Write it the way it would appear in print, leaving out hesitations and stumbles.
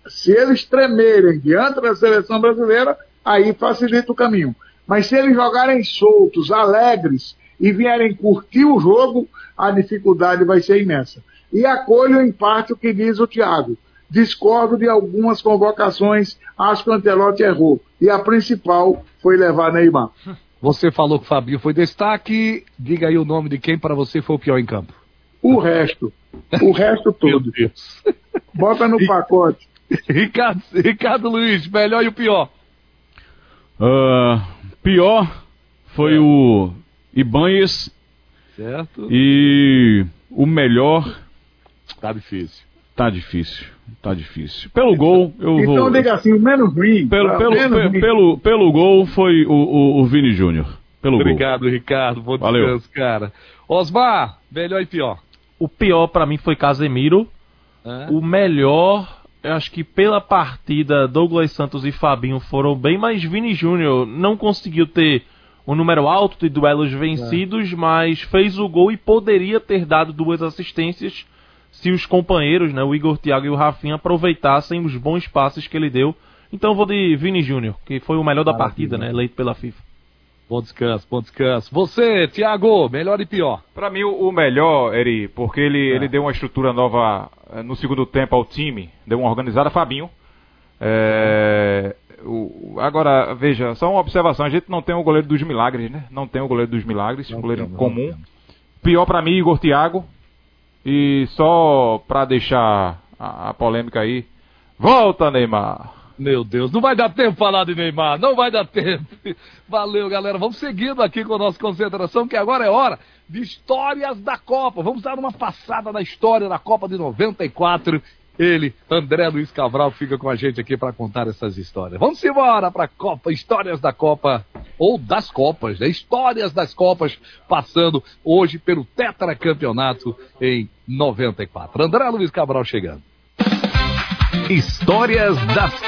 Se eles tremerem diante da seleção brasileira, aí facilita o caminho. Mas se eles jogarem soltos, alegres, e vierem curtir o jogo, a dificuldade vai ser imensa. E acolho em parte o que diz o Thiago. Discordo de algumas convocações, acho que o Ancelotti errou. E a principal foi levar Neymar. Você falou que o Fabinho foi destaque, diga aí o nome de quem para você foi o pior em campo. O resto todo. Bota no pacote. Ricardo Luiz, melhor e o pior? Pior foi o Ibanez. Certo. E o melhor... Tá difícil. Tá difícil. Pelo gol, eu vou... Então diga assim, o menos ruim. Pelo gol foi o Vini Júnior. Obrigado, Ricardo. Bom descanso, cara. Osmar, melhor e pior? O pior pra mim foi Casemiro. O melhor, eu acho que pela partida, Douglas Santos e Fabinho foram bem, mas Vini Júnior não conseguiu ter um número alto de duelos vencidos, mas fez o gol e poderia ter dado 2 assistências se os companheiros, né, o Igor, Thiago e o Rafinha, aproveitassem os bons passes que ele deu. Então eu vou de Vini Júnior, que foi o melhor da partida, né, eleito pela FIFA. Bom descanso. Você, Thiago, melhor e pior? Pra mim, o melhor, Eri, porque ele deu uma estrutura nova no segundo tempo ao time, deu uma organizada, Fabinho. Agora, veja, só uma observação, a gente não tem o goleiro dos milagres, né? Não tem o goleiro dos milagres, um goleiro comum. Pior pra mim, Igor, Thiago. E só pra deixar a polêmica aí, volta, Neymar! Meu Deus, não vai dar tempo falar de Neymar, não vai dar tempo. Valeu, galera, vamos seguindo aqui com a nossa concentração, que agora é hora de histórias da Copa. Vamos dar uma passada na história da Copa de 94. Ele, André Luiz Cabral, fica com a gente aqui para contar essas histórias. Vamos embora para a Copa, histórias da Copa, ou das Copas, né? Histórias das Copas, passando hoje pelo tetracampeonato em 94. André Luiz Cabral chegando. Histórias das